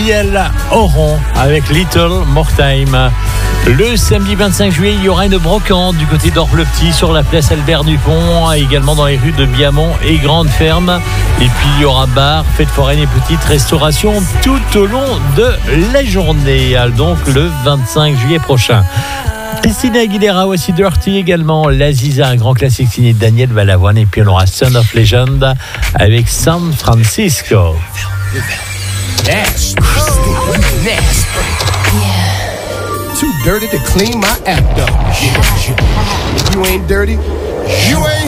Ariel Oron avec Little More Time. Le samedi 25 juillet, il y aura une brocante du côté d'Orbe-le-Petit sur la place Albert Dupont, également dans les rues de Biamont et Grande Ferme. Et puis il y aura bar, fête foraine et petite restauration tout au long de la journée, donc le 25 juillet prochain. Christina Aguilera, aussi Dirty également, l'Aziza, un grand classique signé Daniel Balavoine, et puis on aura Son of Legend avec San Francisco. Nasty. Too dirty to clean my act up. If you ain't dirty, you ain't